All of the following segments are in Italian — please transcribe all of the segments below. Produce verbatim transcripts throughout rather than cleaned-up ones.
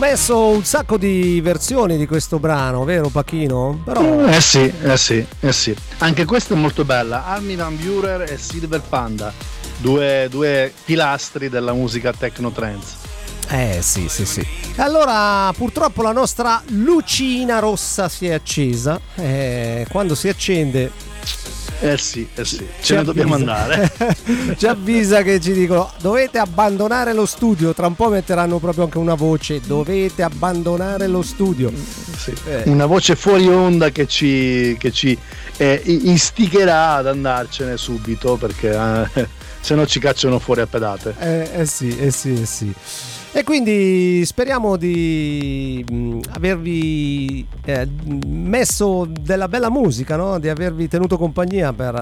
Messo un sacco di versioni di questo brano, vero Pachino? Però... Eh sì, eh sì, eh sì. Anche questa è molto bella. Armin van Buuren e Silver Panda, due, due pilastri della musica techno trance. Eh sì, sì, sì. Allora, purtroppo la nostra lucina rossa si è accesa. Eh, quando si accende... Eh sì, eh sì, ce ne dobbiamo andare. Ci avvisa che ci dicono dovete abbandonare lo studio. Tra un po' metteranno proprio anche una voce: dovete abbandonare lo studio. Sì. Eh. Una voce fuori onda che ci, che ci eh, istigherà ad andarcene subito, perché eh, se no ci cacciano fuori a pedate. Eh, eh sì, eh sì, eh sì. E quindi speriamo di mh, avervi eh, messo della bella musica, no? Di avervi tenuto compagnia per...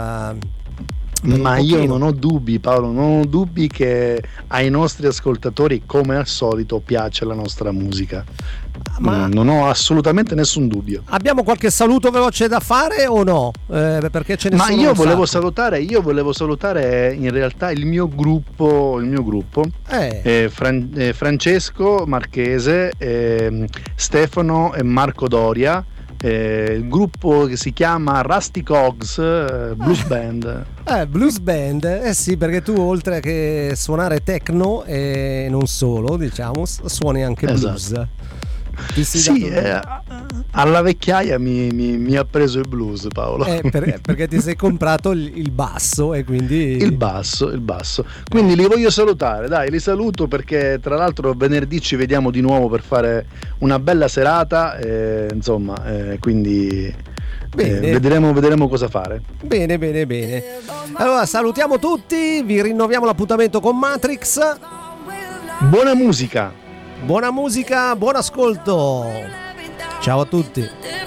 Uh, Ma io non ho dubbi, Paolo, non ho dubbi che ai nostri ascoltatori, come al solito, piace la nostra musica. Ma non ho assolutamente nessun dubbio. Abbiamo qualche saluto veloce da fare o no? Eh, perché ce ne Ma sono io un volevo sacco. salutare, io volevo salutare in realtà il mio gruppo, il mio gruppo, eh. Eh, Fran- eh, Francesco Marchese, eh, Stefano e Marco Doria. Eh, il gruppo che si chiama Rusty Cogs eh, Blues Band. Eh, Blues Band, eh sì, perché tu oltre che suonare techno e non solo, diciamo, suoni anche blues. Esatto. Ti sei Sì, dato... eh, alla vecchiaia mi, mi, mi ha preso il blues, Paolo. Eh, per, perché ti sei comprato il, il basso e quindi... Il basso, il basso. Quindi li voglio salutare, dai, li saluto perché tra l'altro venerdì ci vediamo di nuovo per fare una bella serata, eh, insomma, eh, quindi eh, vedremo, vedremo cosa fare. Bene, bene, bene. Allora salutiamo tutti, vi rinnoviamo l'appuntamento con Matrix. Buona musica. Buona musica, buon ascolto. Ciao a tutti.